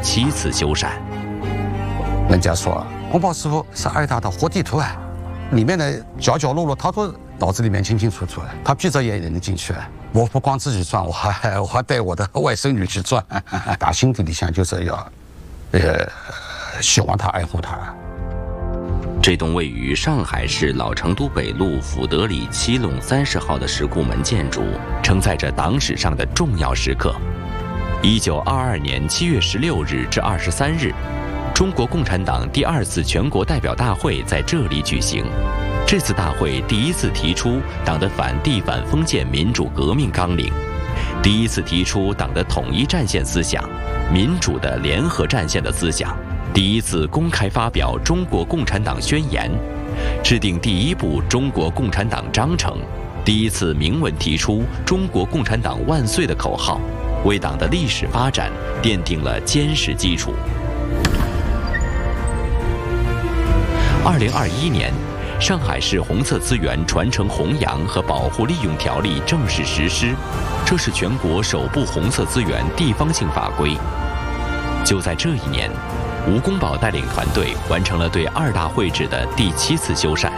7次修缮。 人家说洪宝师傅是二大的活地图啊，里面的角角落落他都脑子里面清清楚楚，他闭着眼也能进去。我不光自己转，我还带我的外甥女去转，打心底里想就是要，希望他爱护他。 这栋位于上海市老成都北路福德里7弄30号的石库门建筑，承载着党史上的重要时刻。1922年7月16日至23日，中国共产党第2次全国代表大会在这里举行。这次大会第一次提出党的反帝反封建民主革命纲领，第一次提出党的统一战线思想、民主的联合战线的思想，第一次公开发表中国共产党宣言，制定第一部中国共产党章程，第一次明文提出中国共产党万岁的口号，为党的历史发展奠定了坚实基础。2021年，上海市红色资源传承弘扬和保护利用条例正式实施，这是全国首部红色资源地方性法规。就在这一年，吴公宝带领团队完成了对2大会址的第7次修缮。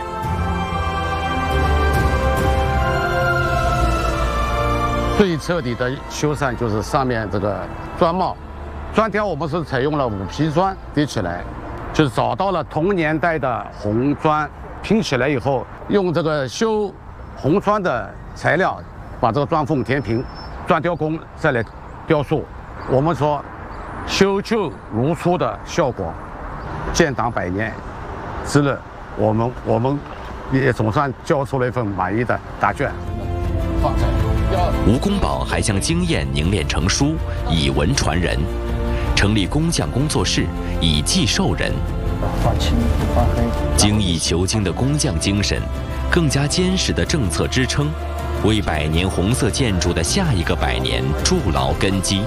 最彻底的修缮就是上面这个砖帽，砖条我们是采用了5批砖叠起来，就是找到了同年代的红砖，拼起来以后，用这个修红砖的材料把这个砖缝填平，砖雕工再来雕塑。我们说修旧如初的效果，建党100年之日，我们也总算交出了一份满意的答卷。 吴公宝还将经验凝练成书，以文传人，成立工匠工作室，以技授人。精益求精的工匠精神，更加坚实的政策支撑，为100年红色建筑的下一个100年筑牢根基。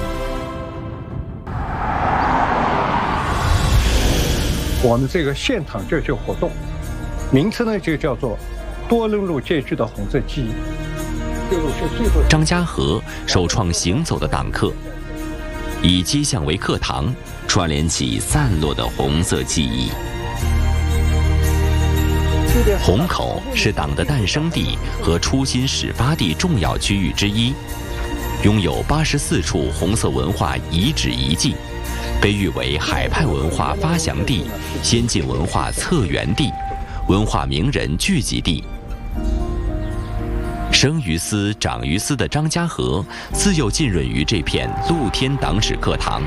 我们这个现场救济活动，名称呢就叫做多伦路街区的红色记忆。 张家河首创行走的党课，以街巷为课堂，串联起散落的红色记忆。虹口是党的诞生地和初心始发地重要区域之一，拥有84处红色文化遗址遗迹，被誉为海派文化发祥地、先进文化策源地、文化名人聚集地。生于斯、长于斯的张家河，自幼浸润于这片露天党史课堂。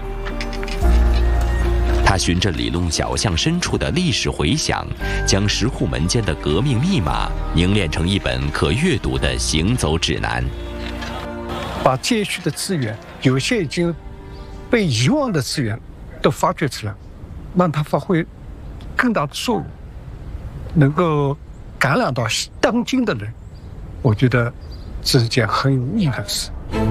他循着里弄小巷深处的历史回响，将石库门间的革命密码凝练成一本可阅读的行走指南。 把街区的资源，有些已经被遗忘的资源，都发掘出来，让它发挥更大的作用，能够感染到当今的人。我觉得这是件很有意义的事。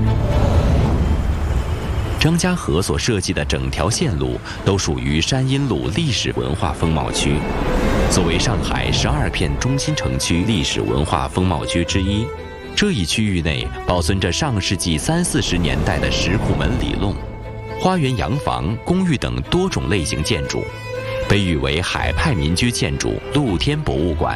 张家河所设计的整条线路都属于山阴路历史文化风貌区，作为上海12片中心城区历史文化风貌区之一，这一区域内保存着上世纪30、40年代的石库门里弄、花园洋房、公寓等多种类型建筑，被誉为海派民居建筑露天博物馆。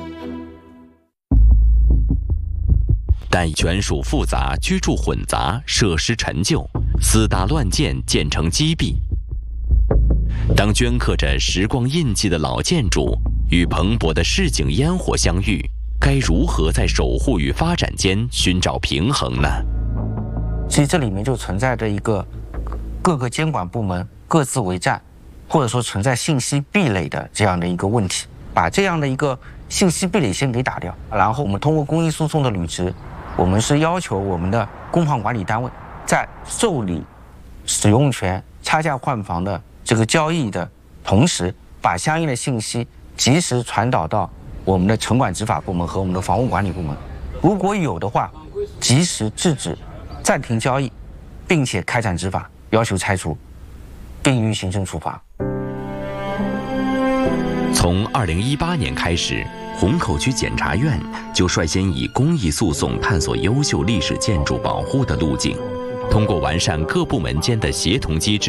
但权属复杂，居住混杂，设施陈旧，私搭乱建，建成积弊。当镌刻着时光印记的老建筑与蓬勃的市井烟火相遇，该如何在守护与发展间寻找平衡呢？ 其实这里面就存在着一个各个监管部门各自为战，或者说存在信息壁垒的这样的一个问题。把这样的一个信息壁垒先给打掉，然后我们通过公益诉讼的履职，我们是要求我们的公房管理单位在受理使用权差价换房的这个交易的同时，把相应的信息及时传导到我们的城管执法部门和我们的房屋管理部门，如果有的话，及时制止、暂停交易，并且开展执法，要求拆除，并予行政处罚。 从2018年开始，虹口区检察院就率先以公益诉讼探索优秀历史建筑保护的路径，通过完善各部门间的协同机制，